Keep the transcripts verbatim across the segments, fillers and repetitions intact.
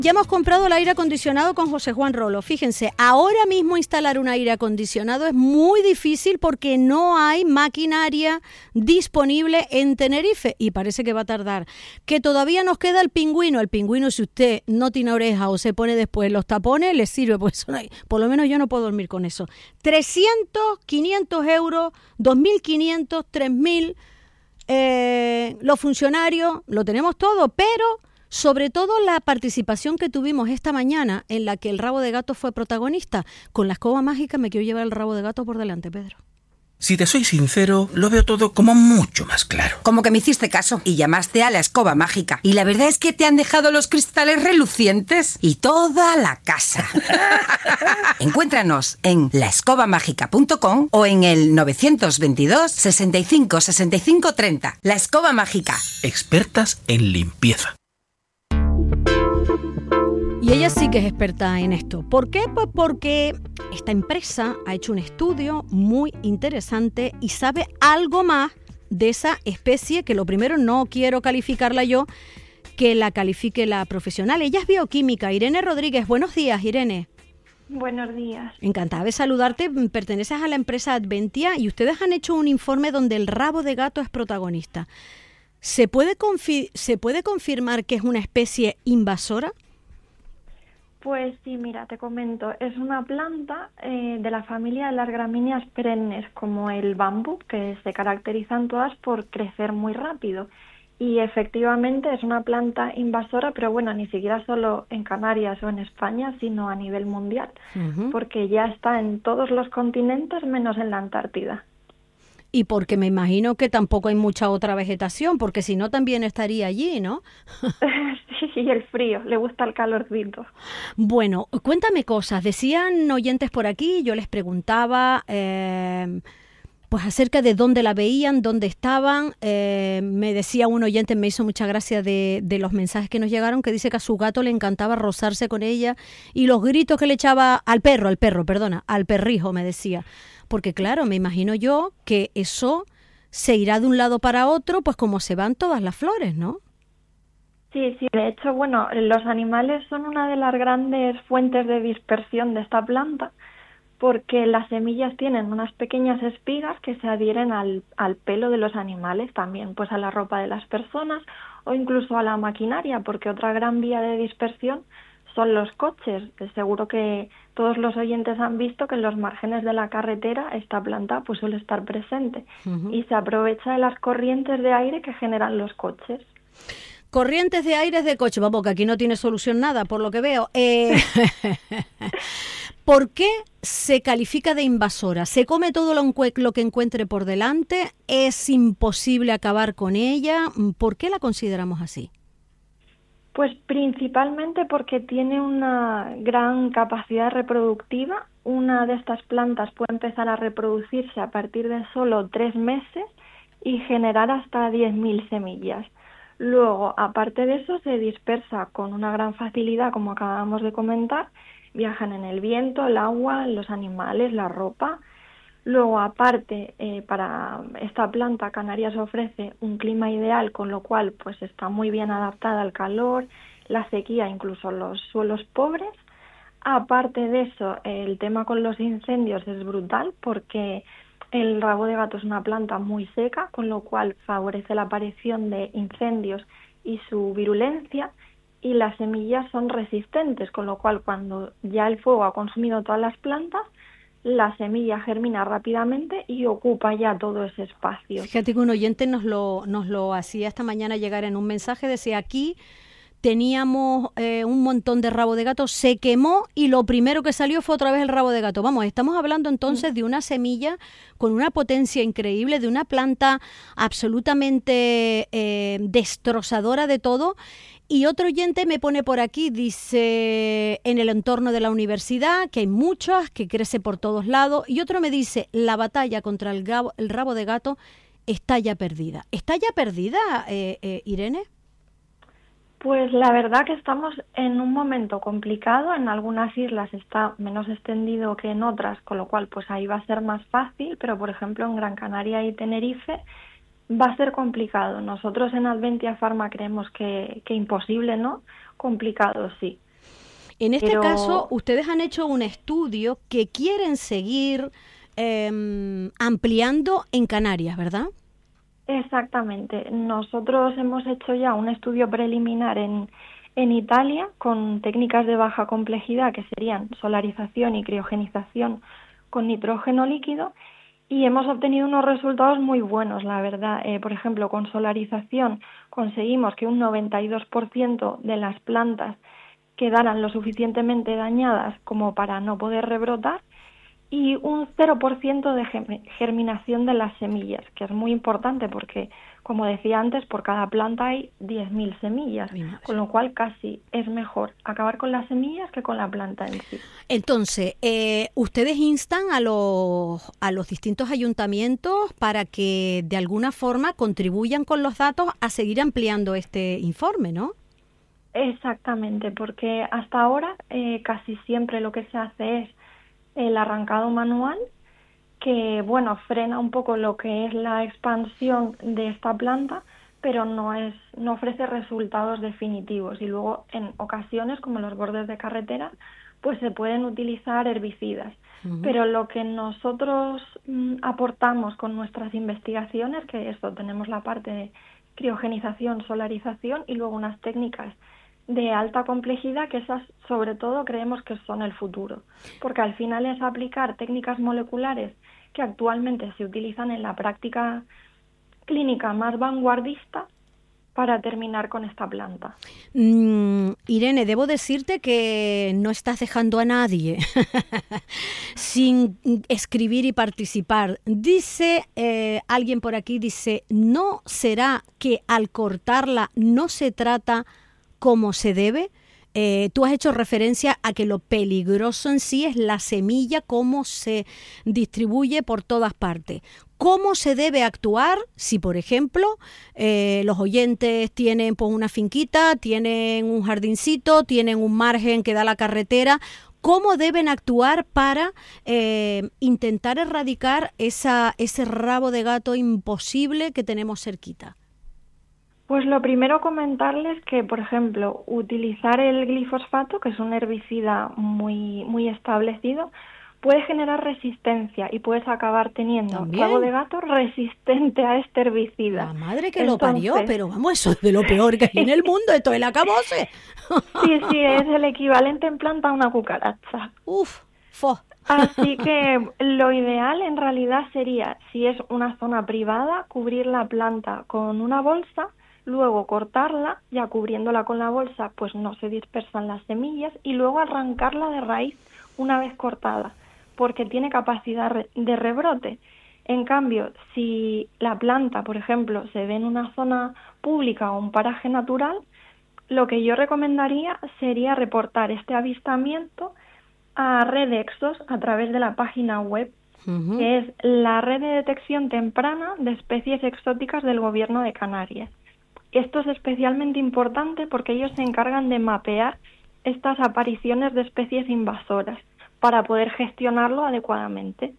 Ya hemos comprado el aire acondicionado con José Juan Rolo. Fíjense, ahora mismo instalar un aire acondicionado es muy difícil porque no hay maquinaria disponible en Tenerife y parece que va a tardar. Que todavía nos queda el pingüino. El pingüino, si usted no tiene oreja o se pone después los tapones, le sirve. Pues por lo menos yo no puedo dormir con eso. trescientos, quinientos euros, dos mil quinientos, tres mil. Eh, los funcionarios, lo tenemos todo, pero sobre todo la participación que tuvimos esta mañana en la que el rabo de gato fue protagonista. Con la escoba mágica me quiero llevar el rabo de gato por delante, Pedro. Si te soy sincero, lo veo todo como mucho más claro. Como que me hiciste caso y llamaste a la escoba mágica. Y la verdad es que te han dejado los cristales relucientes y toda la casa. Encuéntranos en la escoba mágica punto com o en el novecientos veintidós, sesenta y cinco, sesenta y cinco, treinta. La Escoba Mágica. Expertas en limpieza. Y ella sí que es experta en esto. ¿Por qué? Pues porque esta empresa ha hecho un estudio muy interesante y sabe algo más de esa especie que lo primero no quiero calificarla yo, que la califique la profesional. Ella es bioquímica. Irene Rodríguez, buenos días, Irene. Buenos días. Encantada de saludarte. Perteneces a la empresa Adventia y ustedes han hecho un informe donde el rabo de gato es protagonista. ¿Se puede, confi- ¿se puede confirmar que es una especie invasora? Pues sí, mira, te comento, es una planta eh, de la familia de las gramíneas perennes, como el bambú, que se caracterizan todas por crecer muy rápido. Y efectivamente es una planta invasora, pero bueno, ni siquiera solo en Canarias o en España, sino a nivel mundial, uh-huh. porque ya está en todos los continentes menos en la Antártida. Y porque me imagino que tampoco hay mucha otra vegetación, porque si no también estaría allí, ¿no? Sí, y el frío, le gusta el calorcito. Bueno, cuéntame cosas. Decían oyentes por aquí, yo les preguntaba eh, pues acerca de dónde la veían, dónde estaban. Eh, me decía un oyente, me hizo mucha gracia de, de los mensajes que nos llegaron, que dice que a su gato le encantaba rozarse con ella y los gritos que le echaba al perro, al perro, perdona, al perrijo, me decía. Porque claro, me imagino yo que eso se irá de un lado para otro, pues como se van todas las flores, ¿no? Sí, sí, de hecho, bueno, los animales son una de las grandes fuentes de dispersión de esta planta, porque las semillas tienen unas pequeñas espigas que se adhieren al, al pelo de los animales, también pues a la ropa de las personas o incluso a la maquinaria, porque otra gran vía de dispersión son los coches. Seguro que todos los oyentes han visto que en los márgenes de la carretera esta planta pues suele estar presente uh-huh. y se aprovecha de las corrientes de aire que generan los coches. Corrientes de aire de coche, vamos, que aquí no tiene solución nada, por lo que veo. Eh, ¿Por qué se califica de invasora? ¿Se come todo lo, lo que encuentre por delante? ¿Es imposible acabar con ella? ¿Por qué la consideramos así? Pues principalmente porque tiene una gran capacidad reproductiva. Una de estas plantas puede empezar a reproducirse a partir de solo tres meses y generar hasta diez mil semillas. Luego, aparte de eso, se dispersa con una gran facilidad, como acabamos de comentar. Viajan en el viento, el agua, los animales, la ropa. Luego, aparte, eh, para esta planta, Canarias ofrece un clima ideal, con lo cual pues está muy bien adaptada al calor, la sequía, incluso los suelos pobres. Aparte de eso, el tema con los incendios es brutal, porque el rabo de gato es una planta muy seca, con lo cual favorece la aparición de incendios y su virulencia, y las semillas son resistentes, con lo cual cuando ya el fuego ha consumido todas las plantas, la semilla germina rápidamente y ocupa ya todo ese espacio. Fíjate que un oyente nos lo, nos lo hacía esta mañana llegar en un mensaje, decía aquí teníamos eh, un montón de rabo de gato, se quemó y lo primero que salió fue otra vez el rabo de gato. Vamos, estamos hablando entonces de una semilla con una potencia increíble, de una planta absolutamente eh, destrozadora de todo. Y otro oyente me pone por aquí, dice, en el entorno de la universidad, que hay muchas, que crece por todos lados. Y otro me dice, la batalla contra el, gabo, el rabo de gato está ya perdida. ¿Está ya perdida, eh, eh, Irene? Pues la verdad que estamos en un momento complicado. En algunas islas está menos extendido que en otras, con lo cual pues ahí va a ser más fácil, pero por ejemplo en Gran Canaria y Tenerife va a ser complicado. Nosotros en Adventia Pharma creemos que, que imposible, ¿no? Complicado, sí. En este Pero... caso, ustedes han hecho un estudio que quieren seguir eh, ampliando en Canarias, ¿verdad? Exactamente. Nosotros hemos hecho ya un estudio preliminar en, en Italia con técnicas de baja complejidad que serían solarización y criogenización con nitrógeno líquido y hemos obtenido unos resultados muy buenos, la verdad. Eh, por ejemplo, con solarización conseguimos que un noventa y dos por ciento de las plantas quedaran lo suficientemente dañadas como para no poder rebrotar y un cero por ciento de germinación de las semillas, que es muy importante porque, como decía antes, por cada planta hay diez mil semillas, con lo cual casi es mejor acabar con las semillas que con la planta en sí. Entonces, eh, ustedes instan a los, a los distintos ayuntamientos para que de alguna forma contribuyan con los datos a seguir ampliando este informe, ¿no? Exactamente, porque hasta ahora eh, casi siempre lo que se hace es el arrancado manual, que bueno, frena un poco lo que es la expansión de esta planta, pero no es no ofrece resultados definitivos. Y luego en ocasiones, como los bordes de carretera, pues se pueden utilizar herbicidas. Uh-huh. Pero lo que nosotros mm, aportamos con nuestras investigaciones, que esto tenemos la parte de criogenización, solarización y luego unas técnicas de alta complejidad, que esas sobre todo creemos que son el futuro, porque al final es aplicar técnicas moleculares que actualmente se utilizan en la práctica clínica más vanguardista para terminar con esta planta. Mm, Irene, debo decirte que no estás dejando a nadie sin escribir y participar. Dice eh, alguien por aquí, dice, ¿no será que al cortarla no se trata como se debe? Eh, tú has hecho referencia a que lo peligroso en sí es la semilla, cómo se distribuye por todas partes. ¿Cómo se debe actuar si, por ejemplo, eh, los oyentes tienen pues, una finquita, tienen un jardincito, tienen un margen que da a la carretera? ¿Cómo deben actuar para eh, intentar erradicar esa, ese rabo de gato imposible que tenemos cerquita? Pues lo primero comentarles que, por ejemplo, utilizar el glifosfato, que es un herbicida muy muy establecido, puede generar resistencia y puedes acabar teniendo rabo de gato resistente a este herbicida. La madre que Entonces, lo parió, pero vamos, eso es de lo peor que hay en el mundo, esto es el acabose. Sí, sí, es el equivalente en planta a una cucaracha. Uf, fo. Así que lo ideal en realidad sería, si es una zona privada, cubrir la planta con una bolsa, luego cortarla, ya cubriéndola con la bolsa, pues no se dispersan las semillas, y luego arrancarla de raíz una vez cortada, porque tiene capacidad de rebrote. En cambio, si la planta, por ejemplo, se ve en una zona pública o un paraje natural, lo que yo recomendaría sería reportar este avistamiento a Redexos a través de la página web, uh-huh. que es la Red de Detección Temprana de Especies Exóticas del Gobierno de Canarias. Esto es especialmente importante porque ellos se encargan de mapear estas apariciones de especies invasoras para poder gestionarlo adecuadamente.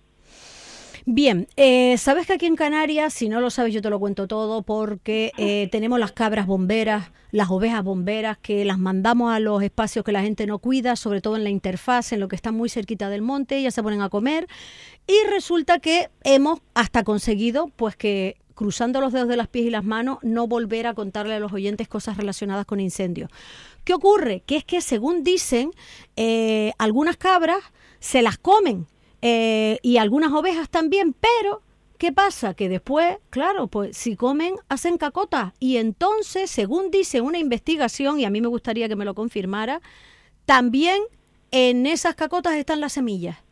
Bien, eh, sabes que aquí en Canarias, si no lo sabes yo te lo cuento todo, porque eh, tenemos las cabras bomberas, las ovejas bomberas, que las mandamos a los espacios que la gente no cuida, sobre todo en la interfaz, en lo que está muy cerquita del monte, ellas se ponen a comer y resulta que hemos hasta conseguido pues que, cruzando los dedos de las pies y las manos, no volver a contarle a los oyentes cosas relacionadas con incendios. ¿Qué ocurre? Que es que, según dicen, eh, algunas cabras se las comen eh, y algunas ovejas también, pero ¿qué pasa? Que después, claro, pues si comen, hacen cacota. Y entonces, según dice una investigación, y a mí me gustaría que me lo confirmara, también en esas cacotas están las semillas.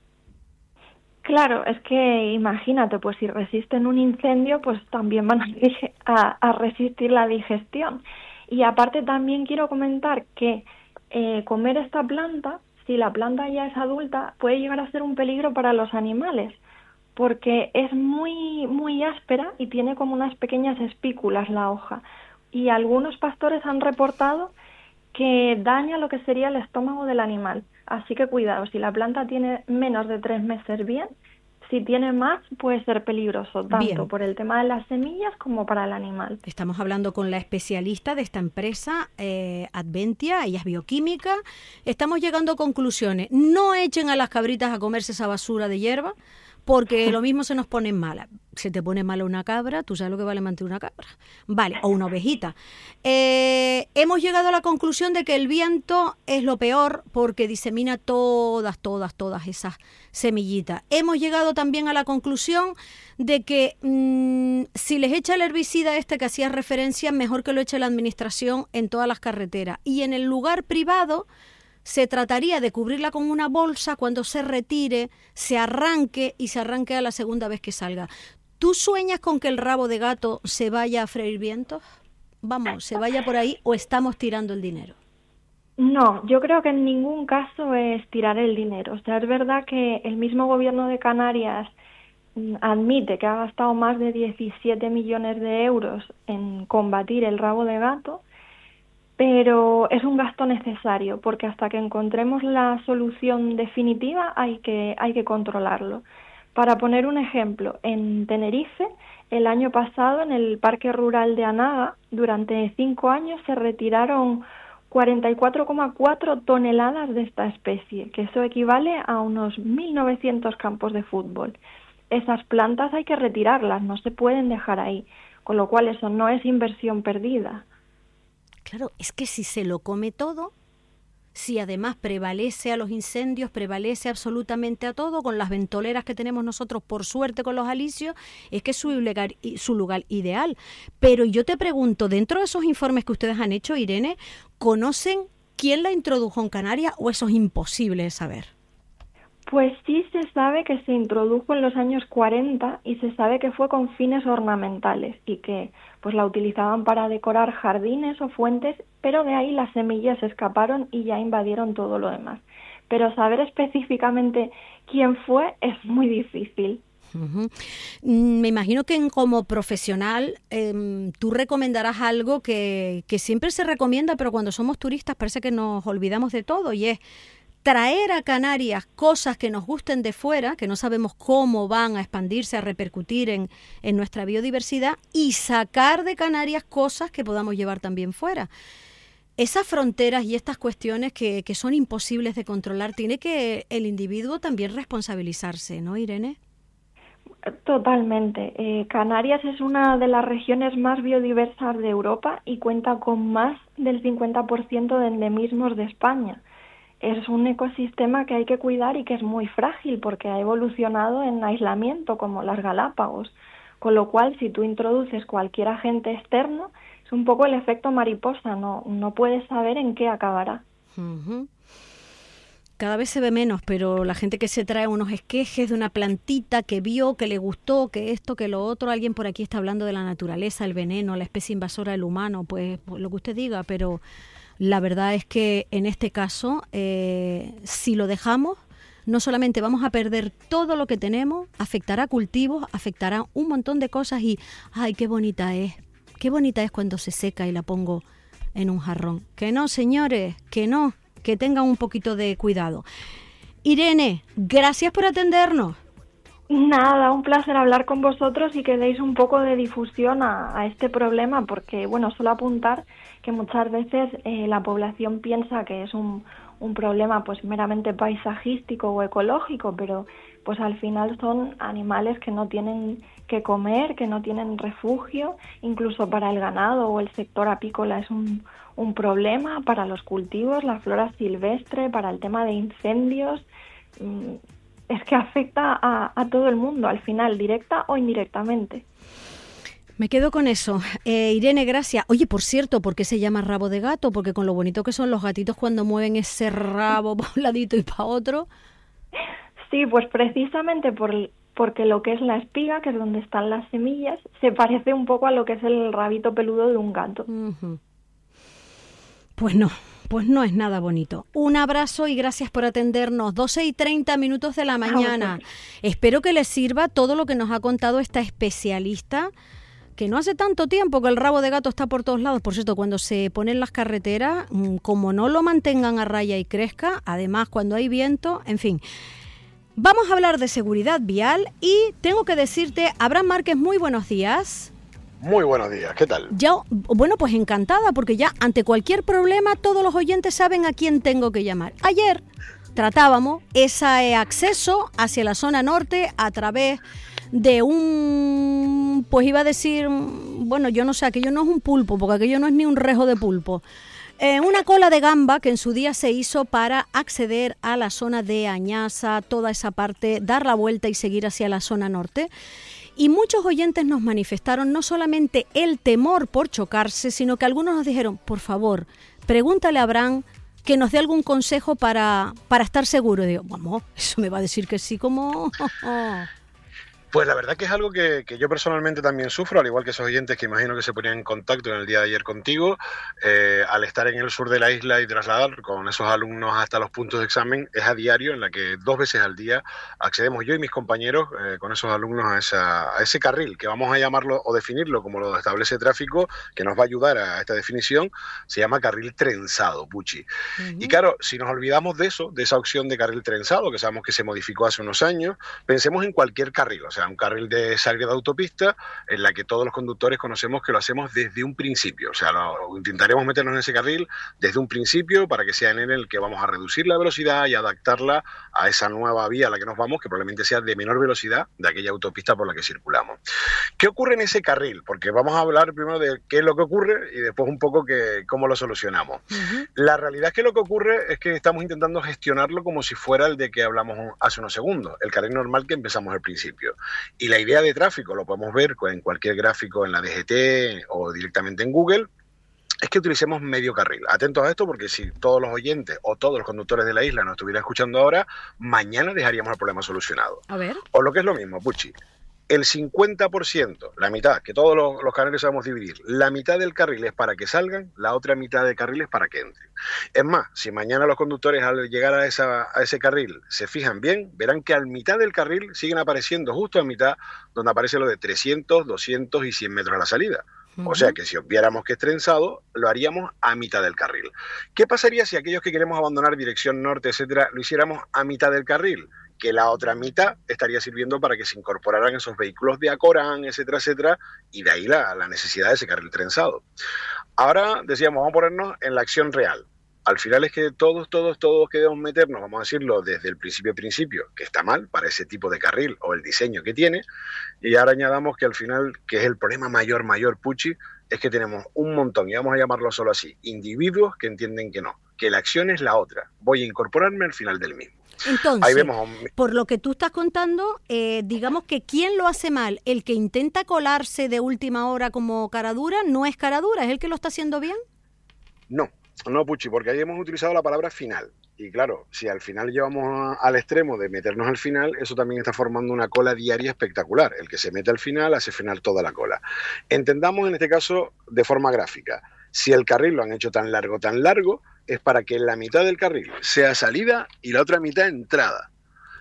Claro, es que imagínate, pues si resisten un incendio, pues también van a, a resistir la digestión. Y aparte también quiero comentar que eh, comer esta planta, si la planta ya es adulta, puede llegar a ser un peligro para los animales, porque es muy, muy áspera y tiene como unas pequeñas espículas la hoja. Y algunos pastores han reportado que daña lo que sería el estómago del animal. Así que cuidado, si la planta tiene menos de tres meses bien, si tiene más puede ser peligroso, tanto Bien. por el tema de las semillas como para el animal. Estamos hablando con la especialista de esta empresa, eh, Adventia, ella es bioquímica. Estamos llegando a conclusiones. No echen a las cabritas a comerse esa basura de hierba, porque lo mismo se nos pone mala. Se te pone mala una cabra, tú sabes lo que vale mantener una cabra. Vale, o una ovejita. Eh, hemos llegado a la conclusión de que el viento es lo peor porque disemina todas, todas, todas esas semillitas. Hemos llegado también a la conclusión de que mmm, si les echa el herbicida este que hacía referencia, mejor que lo eche la administración en todas las carreteras. Y en el lugar privado se trataría de cubrirla con una bolsa cuando se retire, se arranque y se arranque a la segunda vez que salga. ¿Tú sueñas con que el rabo de gato se vaya a freír vientos? Vamos, se vaya por ahí, o estamos tirando el dinero. No, yo creo que en ningún caso es tirar el dinero. O sea, es verdad que el mismo gobierno de Canarias admite que ha gastado más de diecisiete millones de euros en combatir el rabo de gato, pero es un gasto necesario porque hasta que encontremos la solución definitiva hay que, hay que controlarlo. Para poner un ejemplo, en Tenerife, el año pasado en el Parque Rural de Anaga, durante cinco años se retiraron cuarenta y cuatro coma cuatro toneladas de esta especie, que eso equivale a unos mil novecientos campos de fútbol. Esas plantas hay que retirarlas, no se pueden dejar ahí, con lo cual eso no es inversión perdida. Claro, es que si se lo come todo, si además prevalece a los incendios, prevalece absolutamente a todo, con las ventoleras que tenemos nosotros, por suerte con los alisios, es que es su lugar, su lugar ideal. Pero yo te pregunto, dentro de esos informes que ustedes han hecho, Irene, ¿conocen quién la introdujo en Canarias o eso es imposible de saber? Pues sí se sabe que se introdujo en los años cuarenta y se sabe que fue con fines ornamentales y que pues la utilizaban para decorar jardines o fuentes, pero de ahí las semillas escaparon y ya invadieron todo lo demás. Pero saber específicamente quién fue es muy difícil. Uh-huh. Me imagino que en, como profesional eh, tú recomendarás algo que, que siempre se recomienda, pero cuando somos turistas parece que nos olvidamos de todo, y es traer a Canarias cosas que nos gusten de fuera, que no sabemos cómo van a expandirse, a repercutir en, en nuestra biodiversidad, y sacar de Canarias cosas que podamos llevar también fuera. Esas fronteras y estas cuestiones que, que son imposibles de controlar, tiene que el individuo también responsabilizarse, ¿no, Irene? Totalmente. Eh, Canarias es una de las regiones más biodiversas de Europa y cuenta con más del cincuenta por ciento de endemismos de España. Es un ecosistema que hay que cuidar y que es muy frágil porque ha evolucionado en aislamiento, como las Galápagos. Con lo cual, si tú introduces cualquier agente externo, es un poco el efecto mariposa, no, no puedes saber en qué acabará. Uh-huh. Cada vez se ve menos, pero la gente que se trae unos esquejes de una plantita que vio, que le gustó, que esto, que lo otro, alguien por aquí está hablando de la naturaleza, el veneno, la especie invasora del humano, pues, pues lo que usted diga, pero la verdad es que en este caso, eh, si lo dejamos, no solamente vamos a perder todo lo que tenemos, afectará cultivos, afectará un montón de cosas y, ¡ay, qué bonita es! Qué bonita es cuando se seca y la pongo en un jarrón. Que no, señores, que no, que tengan un poquito de cuidado. Irene, gracias por atendernos. Nada, un placer hablar con vosotros y que deis un poco de difusión a, a este problema, porque, bueno, solo apuntar que muchas veces eh, la población piensa que es un, un problema pues meramente paisajístico o ecológico, pero pues al final son animales que no tienen que comer, que no tienen refugio, incluso para el ganado o el sector apícola es un, un problema, para los cultivos, la flora silvestre, para el tema de incendios. Mmm, es que afecta a, a todo el mundo, al final, directa o indirectamente. Me quedo con eso. Eh, Irene, gracias. Oye, por cierto, ¿por qué se llama rabo de gato? Porque con lo bonito que son los gatitos cuando mueven ese rabo para un ladito y para otro. Sí, pues precisamente por, porque lo que es la espiga, que es donde están las semillas, se parece un poco a lo que es el rabito peludo de un gato. Uh-huh. Pues no. Pues no es nada bonito. Un abrazo y gracias por atendernos. doce y treinta minutos de la mañana. Espero que les sirva todo lo que nos ha contado esta especialista, que no hace tanto tiempo que el rabo de gato está por todos lados. Por cierto, cuando se ponen las carreteras, como no lo mantengan a raya y crezca, además cuando hay viento, en fin. Vamos a hablar de seguridad vial y tengo que decirte, Abraham Márquez, muy buenos días. Muy buenos días, ¿qué tal? Ya, bueno, pues encantada, porque ya ante cualquier problema todos los oyentes saben a quién tengo que llamar. Ayer tratábamos ese acceso hacia la zona norte a través de un, pues iba a decir, bueno, yo no sé, aquello no es un pulpo, porque aquello no es ni un rejo de pulpo. Eh, una cola de gamba que en su día se hizo para acceder a la zona de Añaza, toda esa parte, dar la vuelta y seguir hacia la zona norte. Y muchos oyentes nos manifestaron no solamente el temor por chocarse, sino que algunos nos dijeron, por favor, pregúntale a Abraham que nos dé algún consejo para, para estar seguro. Y digo, vamos, eso me va a decir que sí, como... Pues la verdad que es algo que, que yo personalmente también sufro, al igual que esos oyentes que imagino que se ponían en contacto en el día de ayer contigo. Eh, al estar en el sur de la isla y trasladar con esos alumnos hasta los puntos de examen, es a diario en la que dos veces al día accedemos yo y mis compañeros eh, con esos alumnos a, esa, a ese carril, que vamos a llamarlo o definirlo como lo establece tráfico, que nos va a ayudar a esta definición. Se llama carril trenzado, Puchi. Uh-huh. Y claro, si nos olvidamos de eso, de esa opción de carril trenzado, que sabemos que se modificó hace unos años, pensemos en cualquier carril, o sea, un carril de salida de autopista en la que todos los conductores conocemos que lo hacemos desde un principio, o sea, lo, intentaremos meternos en ese carril desde un principio para que sea en él el que vamos a reducir la velocidad y adaptarla a esa nueva vía a la que nos vamos, que probablemente sea de menor velocidad de aquella autopista por la que circulamos. ¿Qué ocurre en ese carril? Porque vamos a hablar primero de qué es lo que ocurre y después un poco que, cómo lo solucionamos. Uh-huh. La realidad es que lo que ocurre es que estamos intentando gestionarlo como si fuera el de que hablamos hace unos segundos, el carril normal que empezamos al principio. Y la idea de tráfico, lo podemos ver en cualquier gráfico en la D G T o directamente en Google, es que utilicemos medio carril. Atentos a esto porque si todos los oyentes o todos los conductores de la isla nos estuvieran escuchando ahora, mañana dejaríamos el problema solucionado. A ver. O lo que es lo mismo, Puchi, el cincuenta por ciento, la mitad, que todos los, los carriles sabemos dividir, la mitad del carril es para que salgan, la otra mitad del carril es para que entren. Es más, si mañana los conductores al llegar a, esa, a ese carril se fijan bien, verán que a mitad del carril siguen apareciendo justo a mitad donde aparece lo de trescientos, doscientos y cien metros a la salida. O sea que si obviáramos que es trenzado, lo haríamos a mitad del carril. ¿Qué pasaría si aquellos que queremos abandonar dirección norte, etcétera, lo hiciéramos a mitad del carril? Que la otra mitad estaría sirviendo para que se incorporaran esos vehículos de Acorán, etcétera, etcétera, y de ahí la, la necesidad de ese carril trenzado. Ahora, decíamos, vamos a ponernos en la acción real. Al final es que todos, todos, todos que debemos meternos, vamos a decirlo desde el principio principio, que está mal para ese tipo de carril o el diseño que tiene, y ahora añadamos que al final, que es el problema mayor, mayor, Puchi, es que tenemos un montón, y vamos a llamarlo solo así, individuos que entienden que no, que la acción es la otra, voy a incorporarme al final del mismo. Entonces, ahí vemos, por lo que tú estás contando, eh, digamos que ¿quién lo hace mal? ¿El que intenta colarse de última hora como caradura no es caradura? ¿Es el que lo está haciendo bien? No. No, Puchi, porque ahí hemos utilizado la palabra final. Y claro, si al final llevamos a, al extremo de meternos al final, eso también está formando una cola diaria espectacular. El que se mete al final hace final toda la cola. Entendamos en este caso de forma gráfica. Si el carril lo han hecho tan largo, tan largo, es para que la mitad del carril sea salida y la otra mitad entrada.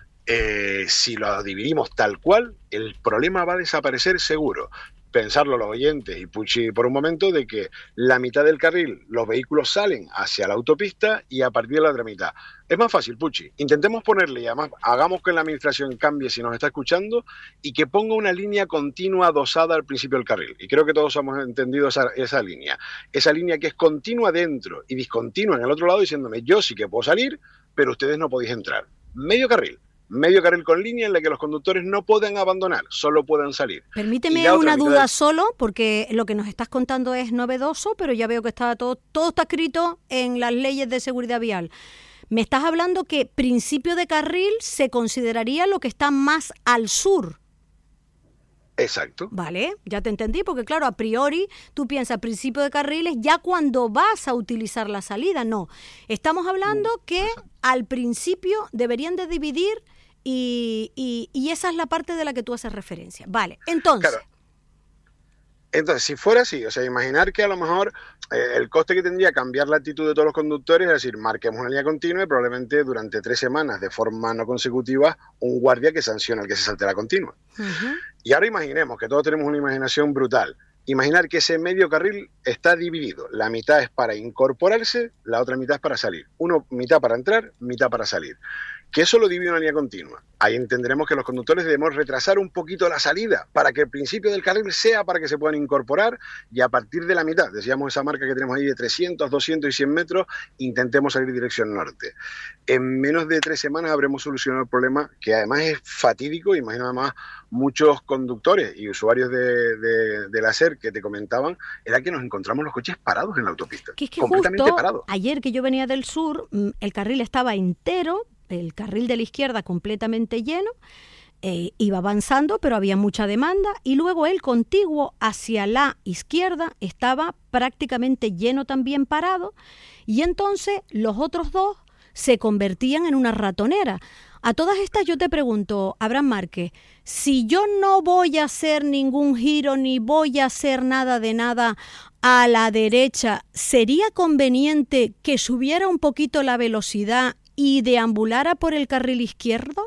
Eh, si lo dividimos tal cual, el problema va a desaparecer seguro. Pensarlo los oyentes y Puchi por un momento de que la mitad del carril los vehículos salen hacia la autopista y a partir de la otra mitad. Es más fácil, Puchi. Intentemos ponerle y además hagamos que la administración cambie si nos está escuchando y que ponga una línea continua dosada al principio del carril. Y creo que todos hemos entendido esa, esa línea. Esa línea que es continua dentro y discontinua en el otro lado diciéndome yo sí que puedo salir, pero ustedes no podéis entrar. Medio carril. Medio carril con línea en la que los conductores no pueden abandonar, solo puedan salir. Permíteme una duda de... solo, porque lo que nos estás contando es novedoso, pero ya veo que está todo, todo está escrito en las leyes de seguridad vial. Me estás hablando que principio de carril se consideraría lo que está más al sur. Exacto. Vale, ya te entendí, porque claro, a priori tú piensas principio de carriles ya cuando vas a utilizar la salida. No, estamos hablando que al principio deberían de dividir y, y, y esa es la parte de la que tú haces referencia. Vale, entonces... Claro. Entonces, si fuera así, o sea, imaginar que a lo mejor eh, el coste que tendría cambiar la actitud de todos los conductores, es decir, marquemos una línea continua y probablemente durante tres semanas de forma no consecutiva un guardia que sanciona al que se salte la continua. Uh-huh. Y ahora imaginemos que todos tenemos una imaginación brutal. Imaginar que ese medio carril está dividido. La mitad es para incorporarse, la otra mitad es para salir. Uno, mitad para entrar, mitad para salir. ¿Qué eso lo divide una línea continua? Ahí entenderemos que los conductores debemos retrasar un poquito la salida para que el principio del carril sea para que se puedan incorporar y a partir de la mitad, decíamos esa marca que tenemos ahí de trescientos, doscientos y cien metros, intentemos salir dirección norte. En menos de tres semanas habremos solucionado el problema, que además es fatídico. Imagino además muchos conductores y usuarios de, de, de la SER que te comentaban, era que nos encontramos los coches parados en la autopista, que es que completamente justo parados. Ayer que yo venía del sur, el carril estaba entero, el carril de la izquierda completamente lleno, eh, iba avanzando, pero había mucha demanda, y luego el contiguo hacia la izquierda estaba prácticamente lleno también parado, y entonces los otros dos se convertían en una ratonera. A todas estas yo te pregunto, Abraham Márquez, si yo no voy a hacer ningún giro ni voy a hacer nada de nada a la derecha, ¿sería conveniente que subiera un poquito la velocidad y deambulara por el carril izquierdo?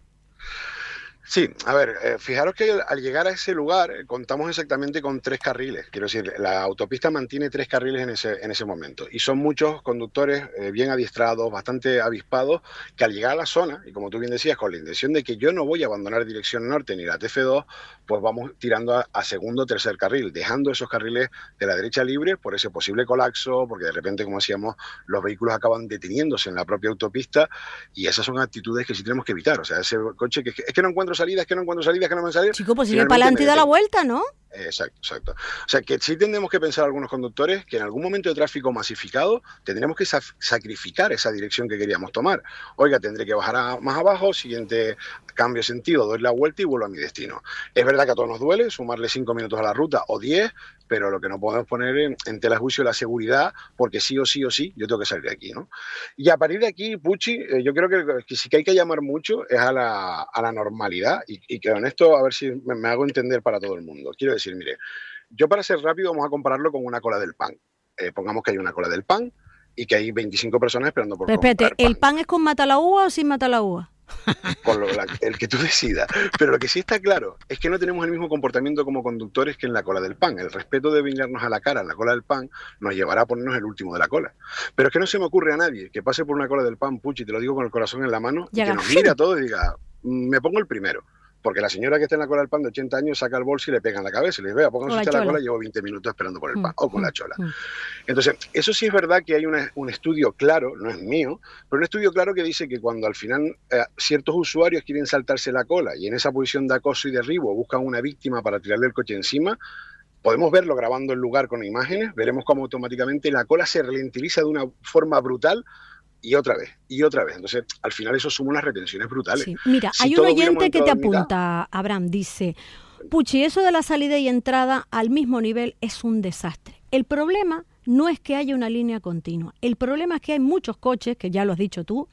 Sí, a ver, eh, fijaros que al llegar a ese lugar eh, contamos exactamente con tres carriles. Quiero decir, la autopista mantiene tres carriles en ese, en ese momento. Y son muchos conductores eh, bien adiestrados, bastante avispados, que al llegar a la zona, y como tú bien decías, con la intención de que yo no voy a abandonar dirección norte ni la T F dos, pues vamos tirando a, a segundo o tercer carril, dejando esos carriles de la derecha libres por ese posible colapso, porque de repente, como decíamos, los vehículos acaban deteniéndose en la propia autopista, y esas son actitudes que sí tenemos que evitar. O sea, ese coche que es que no encuentro salidas, que no encuentro salidas, que no me van a salir. Chico, pues sigue para adelante y da la vuelta, ¿no? Exacto, exacto. O sea, que sí tendremos que pensar algunos conductores que en algún momento de tráfico masificado tendremos que sa- sacrificar esa dirección que queríamos tomar. Oiga, tendré que bajar a, más abajo, siguiente cambio de sentido, doy la vuelta y vuelvo a mi destino. Es verdad que a todos nos duele sumarle cinco minutos a la ruta o diez, pero lo que no podemos poner en, en tela de juicio es la seguridad, porque sí o sí o sí yo tengo que salir de aquí, ¿no? Y a partir de aquí, Puchi, eh, yo creo que, que sí que hay que llamar mucho es a la, a la normalidad, y, y que en esto, a ver si me, me hago entender para todo el mundo. Quiero decir, mire, yo para ser rápido vamos a compararlo con una cola del pan. Eh, pongamos que hay una cola del pan y que hay veinticinco personas esperando por Pero comprar espérate, pan. ¿el pan es con matalaúa o sin matalaúa? Con lo, la, el que tú decidas. Pero lo que sí está claro es que no tenemos el mismo comportamiento como conductores que en la cola del pan. El respeto de mirarnos a la cara en la cola del pan nos llevará a ponernos el último de la cola. Pero es que no se me ocurre a nadie que pase por una cola del pan, Puchi, te lo digo con el corazón en la mano, y, y que nos mire a todos y diga, me pongo el primero. Porque la señora que está en la cola del pan de ochenta años saca el bolso y le pega en la cabeza y le dice, vea, pónganse usted la cola, llevo veinte minutos esperando por el pan, mm, o con mm, la chola. Mm. Entonces, eso sí es verdad que hay una, un estudio claro, no es mío, pero un estudio claro que dice que cuando al final eh, ciertos usuarios quieren saltarse la cola y en esa posición de acoso y derribo buscan una víctima para tirarle el coche encima, podemos verlo grabando el lugar con imágenes, veremos cómo automáticamente la cola se ralentiza de una forma brutal, y otra vez, y otra vez. Entonces, al final eso suma unas retenciones brutales. Sí. Mira, si hay un oyente que te apunta, Abraham, dice, Puchi, eso de la salida y entrada al mismo nivel es un desastre. El problema no es que haya una línea continua, el problema es que hay muchos coches, que ya lo has dicho tú,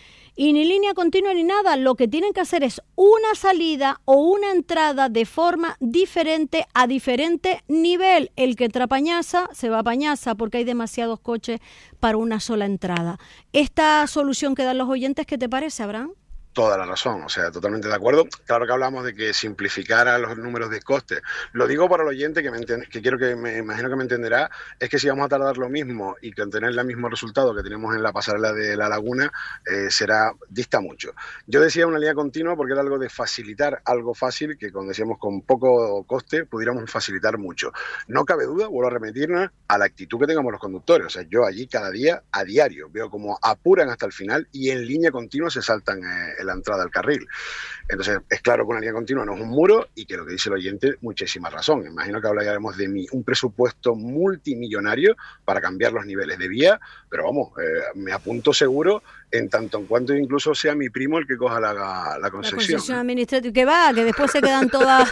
y ni línea continua ni nada, lo que tienen que hacer es una salida o una entrada de forma diferente a diferente nivel. El que trapañaza se va a pañaza porque hay demasiados coches para una sola entrada. Esta solución que dan los oyentes, ¿qué te parece, Abraham? Toda la razón, o sea, totalmente de acuerdo. Claro que hablamos de que simplificara los números de coste. Lo digo para el oyente que, me entiende, que quiero que me imagino que me entenderá, es que si vamos a tardar lo mismo y que tener el mismo resultado que tenemos en la pasarela de la Laguna, eh, será dista mucho. Yo decía una línea continua porque era algo de facilitar algo fácil que, como decíamos, con poco coste pudiéramos facilitar mucho. No cabe duda, vuelvo a remitirnos a la actitud que tengamos los conductores. O sea, yo allí cada día, a diario, veo como apuran hasta el final y en línea continua se saltan eh, en la entrada al carril. Entonces, es claro que una línea continua no es un muro y que lo que dice el oyente, muchísima razón. Imagino que hablaremos de mi, un presupuesto multimillonario para cambiar los niveles de vía, pero vamos, eh, me apunto seguro en tanto en cuanto incluso sea mi primo el que coja la, la concesión. La concesión administrativa, que va, que después se quedan todas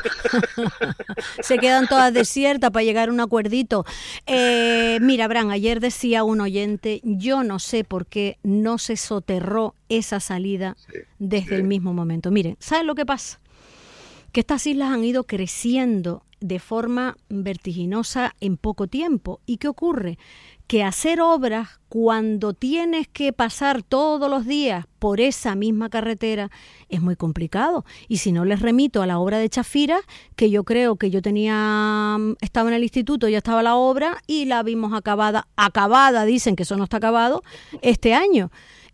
se quedan todas desiertas para llegar a un acuerdito. Eh, mira, Abraham, ayer decía un oyente, yo no sé por qué no se soterró esa salida sí, desde sí. el mismo momento. Miren, ¿saben lo que pasa? Que estas islas han ido creciendo de forma vertiginosa en poco tiempo. ¿Y qué ocurre? Que hacer obras cuando tienes que pasar todos los días por esa misma carretera es muy complicado. Y si no, les remito a la obra de Chafiras, que yo creo que yo tenía, estaba en el instituto, ya estaba la obra y la vimos acabada, acabada, dicen que eso no está acabado, este año.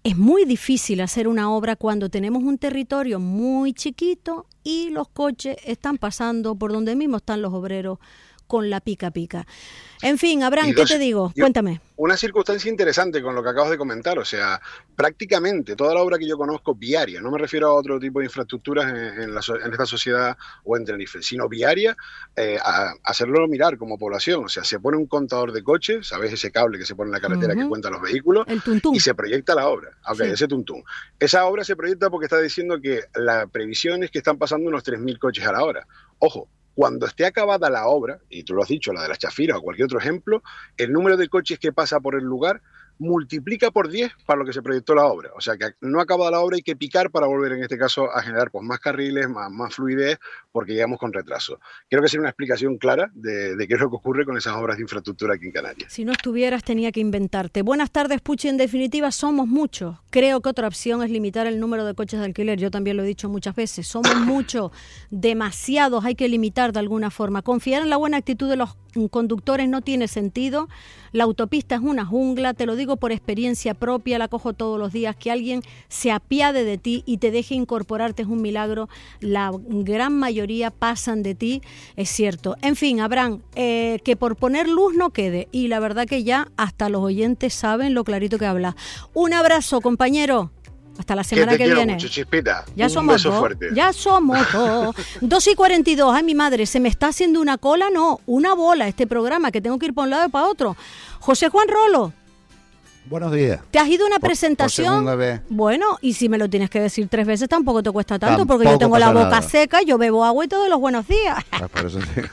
es muy difícil hacer una obra cuando tenemos un territorio muy chiquito y los coches están pasando por donde mismo están los obreros con la pica pica. En fin, Abraham, ¿qué te digo? Cuéntame. Una circunstancia interesante con lo que acabas de comentar, o sea, prácticamente toda la obra que yo conozco viaria, no me refiero a otro tipo de infraestructuras en, en, la, en esta sociedad o en Tenerife, sino viaria, eh, a, a hacerlo mirar como población, o sea, se pone un contador de coches, ¿sabes? Ese cable que se pone en la carretera uh-huh. que cuenta los vehículos, el tuntún. Y se proyecta la obra, okay, sí. ese tuntún. Esa obra se proyecta porque está diciendo que la previsión es que están pasando unos tres mil coches a la hora. Ojo, cuando esté acabada la obra, y tú lo has dicho, la de las Chafiras o cualquier otro ejemplo, el número de coches que pasa por el lugar multiplica por diez para lo que se proyectó la obra. O sea que no acabada la obra hay que picar para volver en este caso a generar pues, más carriles, más, más fluidez, porque llegamos con retraso. Creo que sería una explicación clara de, de qué es lo que ocurre con esas obras de infraestructura aquí en Canarias. Si no estuvieras tenía que inventarte. Buenas tardes, Puchi. En definitiva somos muchos. Creo que otra opción es limitar el número de coches de alquiler. Yo también lo he dicho muchas veces. Somos muchos, demasiados, hay que limitar de alguna forma. Confiar en la buena actitud de los conductores no tiene sentido. La autopista es una jungla, te lo digo por experiencia propia, la cojo todos los días. Que alguien se apiade de ti y te deje incorporarte es un milagro. La gran mayoría pasan de ti, es cierto. En fin, Abraham, eh, que por poner luz no quede, y la verdad que ya hasta los oyentes saben lo clarito que habla. Un abrazo, compañero. Hasta la semana que, te que quiero viene. Mucho, Chispita. Ya Un somos beso dos. Fuerte. Ya somos dos. dos y cuarenta y dos. Ay, mi madre, se me está haciendo una cola, no, una bola este programa, que tengo que ir para un lado y para otro. José Juan Rolo. Buenos días. ¿Te has ido a una por, presentación? Por segunda vez. Bueno, y si me lo tienes que decir tres veces tampoco te cuesta tanto, Tampoco porque yo tengo la boca nada. seca, yo bebo agua y todos los buenos días. Ah, por eso sí.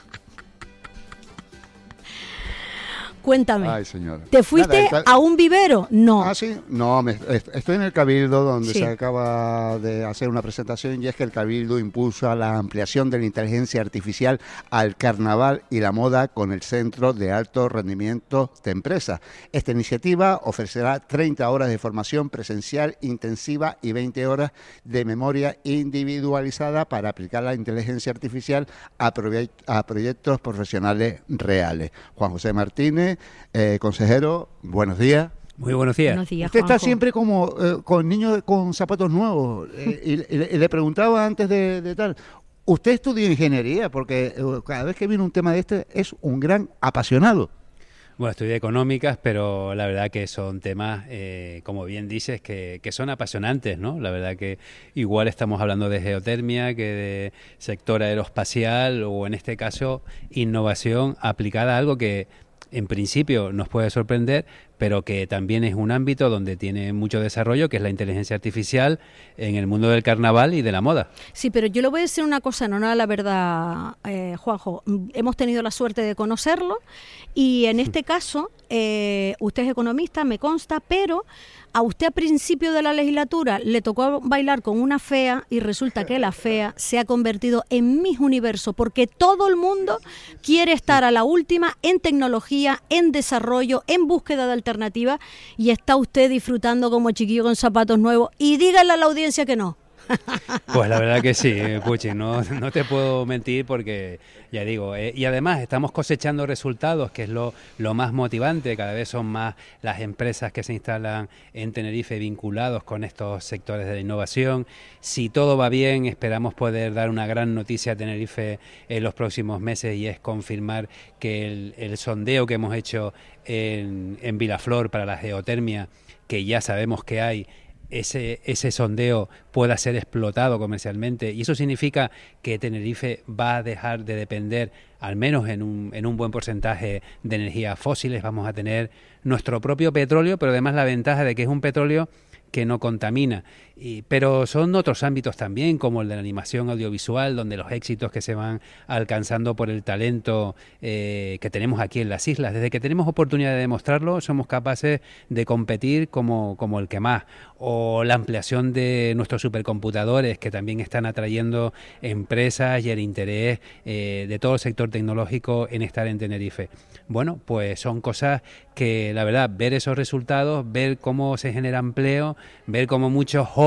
Cuéntame. Ay, señora. ¿Te fuiste Nada, a un vivero? No. Ah, sí. No, me, estoy en el Cabildo donde Sí. se acaba de hacer una presentación y es que el Cabildo impulsa la ampliación de la inteligencia artificial al carnaval y la moda con el Centro de Alto Rendimiento de Empresas. Esta iniciativa ofrecerá treinta horas de formación presencial intensiva y veinte horas de memoria individualizada para aplicar la inteligencia artificial a, proye- a proyectos profesionales reales. Juan José Martínez, Eh, consejero, buenos días. Muy buenos días. Buenos días, Usted está Juanjo. siempre como eh, con niños con zapatos nuevos. Eh, y, y- y le preguntaba antes de, de tal, ¿usted estudió ingeniería? Porque eh, cada vez que viene un tema de este es un gran apasionado. Bueno, estudié económicas, pero la verdad que son temas, eh, como bien dices, que, que son apasionantes, ¿no? La verdad que igual estamos hablando de geotermia que de sector aeroespacial o, en este caso, innovación aplicada a algo que en principio nos puede sorprender, pero que también es un ámbito donde tiene mucho desarrollo, que es la inteligencia artificial en el mundo del carnaval y de la moda. Sí, pero yo le voy a decir una cosa, no, no, la verdad, eh, Juanjo, hemos tenido la suerte de conocerlo y en este caso, eh, usted es economista, me consta, pero a usted a principio de la legislatura le tocó bailar con una fea y resulta que la fea se ha convertido en Miss Universo, porque todo el mundo quiere estar a la última en tecnología, en desarrollo, en búsqueda de alternativas, y está usted disfrutando como chiquillo con zapatos nuevos, y díganle a la audiencia que no. Pues la verdad que sí, Puchi, no, no te puedo mentir porque, ya digo, eh, y además estamos cosechando resultados, que es lo, lo más motivante. Cada vez son más las empresas que se instalan en Tenerife vinculados con estos sectores de la innovación. Si todo va bien, esperamos poder dar una gran noticia a Tenerife en los próximos meses, y es confirmar que el, el sondeo que hemos hecho en, en Vilaflor para la geotermia, que ya sabemos que hay, Ese, ese sondeo pueda ser explotado comercialmente, y eso significa que Tenerife va a dejar de depender, al menos en un, en un buen porcentaje, de energías fósiles. Vamos a tener nuestro propio petróleo, pero además la ventaja de que es un petróleo que no contamina. Y, pero son otros ámbitos también, como el de la animación audiovisual, donde los éxitos que se van alcanzando por el talento eh, que tenemos aquí en las islas, desde que tenemos oportunidad de demostrarlo, somos capaces de competir como, como el que más. O la ampliación de nuestros supercomputadores, que también están atrayendo empresas, y el interés eh, de todo el sector tecnológico en estar en Tenerife. Bueno, pues son cosas que, la verdad, ver esos resultados, ver cómo se genera empleo, ver cómo muchos jóvenes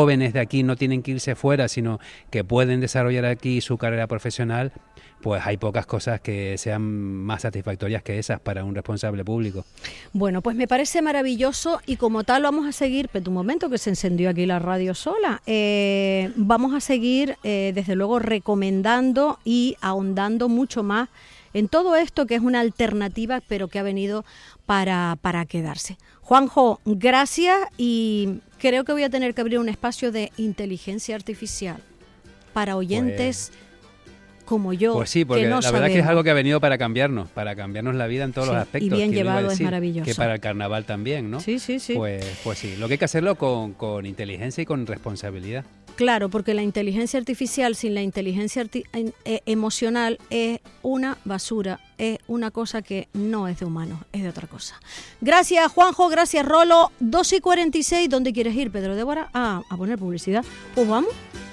jóvenes de aquí no tienen que irse fuera, sino que pueden desarrollar aquí su carrera profesional, pues hay pocas cosas que sean más satisfactorias que esas para un responsable público. Bueno, pues me parece maravilloso y como tal vamos a seguir, pero un momento que se encendió aquí la radio sola, eh, vamos a seguir eh, desde luego recomendando y ahondando mucho más en todo esto que es una alternativa pero que ha venido para, para quedarse. Juanjo, gracias y creo que voy a tener que abrir un espacio de inteligencia artificial para oyentes... Pues... como yo, pues sí, porque que no la sabemos. verdad que es algo que ha venido para cambiarnos, para cambiarnos la vida en todos sí, los aspectos. Y bien llevado es maravilloso. Que para el carnaval también, ¿no? Sí, sí, sí. Pues, pues sí, lo que hay que hacerlo con, con inteligencia y con responsabilidad. Claro, porque la inteligencia artificial sin la inteligencia arti- eh, emocional es una basura, es una cosa que no es de humanos, es de otra cosa. Gracias, Juanjo, gracias, Rolo. dos y cuarenta y seis, ¿dónde quieres ir, Pedro Débora? Ah, a poner publicidad. Pues vamos.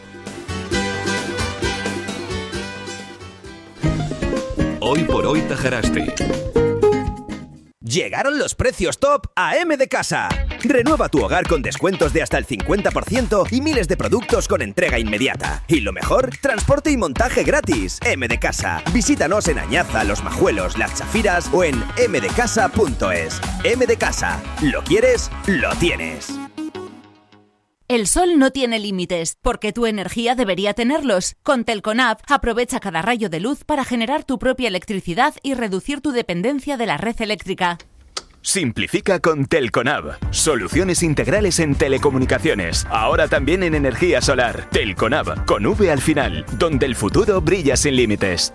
Hoy por hoy Tajaraste. Llegaron los precios top a M de Casa. Renueva tu hogar con descuentos de hasta el cincuenta por ciento y miles de productos con entrega inmediata. Y lo mejor, transporte y montaje gratis. M de Casa. Visítanos en Añaza, Los Majuelos, Las Chafiras o en eme de casa punto es. M de Casa. ¿Lo quieres? Lo tienes. El sol no tiene límites, porque tu energía debería tenerlos. Con Telconab, aprovecha cada rayo de luz para generar tu propia electricidad y reducir tu dependencia de la red eléctrica. Simplifica con Telconab. Soluciones integrales en telecomunicaciones. Ahora también en energía solar. Telconab, con V al final, donde el futuro brilla sin límites.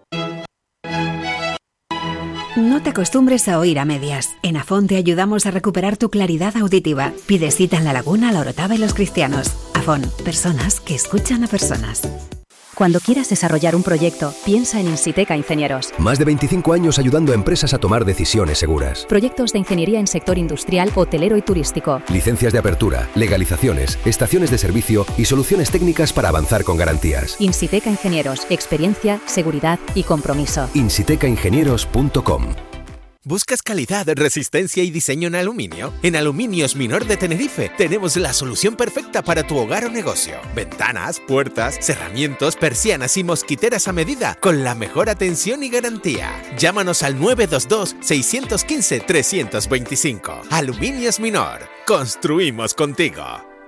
No te acostumbres a oír a medias. En Afón te ayudamos a recuperar tu claridad auditiva. Pide cita en La Laguna, La Orotava y Los Cristianos. Afón, personas que escuchan a personas. Cuando quieras desarrollar un proyecto, piensa en Insiteca Ingenieros. Más de veinticinco años ayudando a empresas a tomar decisiones seguras. Proyectos de ingeniería en sector industrial, hotelero y turístico. Licencias de apertura, legalizaciones, estaciones de servicio y soluciones técnicas para avanzar con garantías. Insiteca Ingenieros. Experiencia, seguridad y compromiso. insiteca ingenieros punto com. ¿Buscas calidad, resistencia y diseño en aluminio? En Aluminios Minor de Tenerife tenemos la solución perfecta para tu hogar o negocio. Ventanas, puertas, cerramientos, persianas y mosquiteras a medida con la mejor atención y garantía. Llámanos al nueve dos dos, seis uno cinco, tres dos cinco. Aluminios Minor. Construimos contigo.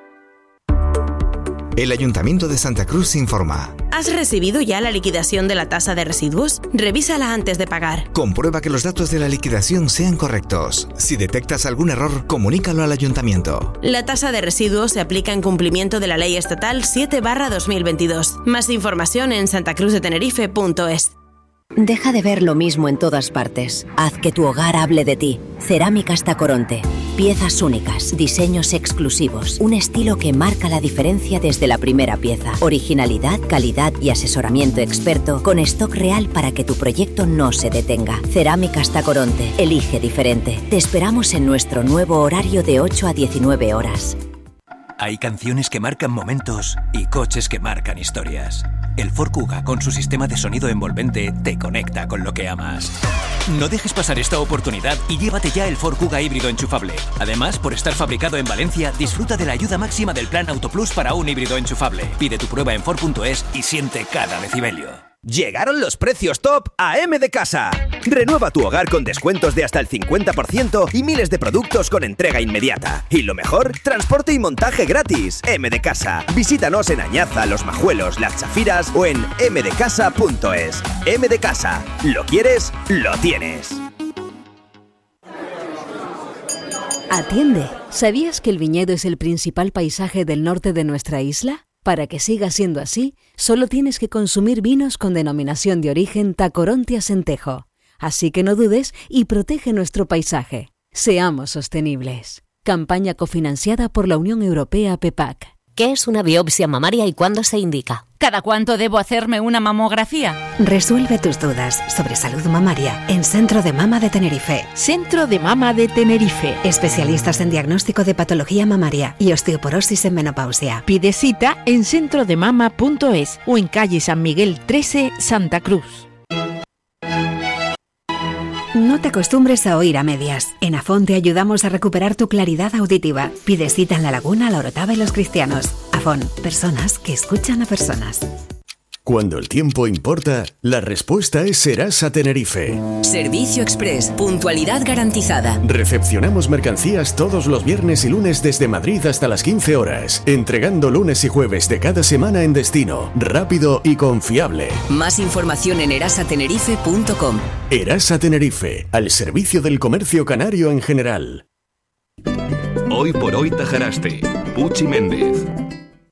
El Ayuntamiento de Santa Cruz informa. ¿Has recibido ya la liquidación de la tasa de residuos? Revísala antes de pagar. Comprueba que los datos de la liquidación sean correctos. Si detectas algún error, comunícalo al Ayuntamiento. La tasa de residuos se aplica en cumplimiento de la Ley Estatal siete barra dos mil veintidós. Más información en santacruz de tenerife punto es. Deja de ver lo mismo en todas partes. Haz que tu hogar hable de ti. Cerámicas Tacoronte. Piezas únicas, diseños exclusivos, un estilo que marca la diferencia desde la primera pieza. Originalidad, calidad y asesoramiento experto con stock real para que tu proyecto no se detenga. Cerámicas Tacoronte. Elige diferente. Te esperamos en nuestro nuevo horario de ocho a diecinueve horas. Hay canciones que marcan momentos y coches que marcan historias. El Ford Kuga, con su sistema de sonido envolvente, te conecta con lo que amas. No dejes pasar esta oportunidad y llévate ya el Ford Kuga híbrido enchufable. Además, por estar fabricado en Valencia, disfruta de la ayuda máxima del Plan Autoplus para un híbrido enchufable. Pide tu prueba en ford punto es y siente cada decibelio. Llegaron los precios top a M de Casa. Renueva tu hogar con descuentos de hasta el cincuenta por ciento y miles de productos con entrega inmediata. Y lo mejor, transporte y montaje gratis. M de Casa. Visítanos en Añaza, Los Majuelos, Las Chafiras o en eme de casa punto es. M de Casa. ¿Lo quieres? Lo tienes. Atiende. ¿Sabías que el viñedo es el principal paisaje del norte de nuestra isla? Para que siga siendo así, solo tienes que consumir vinos con denominación de origen Tacoronte Acentejo. Así que no dudes y protege nuestro paisaje. Seamos sostenibles. Campaña cofinanciada por la Unión Europea P E P A C. ¿Qué es una biopsia mamaria y cuándo se indica? ¿Cada cuánto debo hacerme una mamografía? Resuelve tus dudas sobre salud mamaria en Centro de Mama de Tenerife. Centro de Mama de Tenerife. Especialistas en diagnóstico de patología mamaria y osteoporosis en menopausia. Pide cita en centro de mama punto es o en calle San Miguel trece, Santa Cruz. No te acostumbres a oír a medias. En Afón te ayudamos a recuperar tu claridad auditiva. Pide cita en La Laguna, La Orotava y Los Cristianos. Afón, personas que escuchan a personas. Cuando el tiempo importa, la respuesta es Serasa Tenerife. Servicio Express, puntualidad garantizada. Recepcionamos mercancías todos los viernes y lunes desde Madrid hasta las quince horas, entregando lunes y jueves de cada semana en destino, rápido y confiable. Más información en erasa tenerife punto com. Erasa Tenerife, al servicio del comercio canario en general. Hoy por hoy Tajaraste, Puchi Méndez.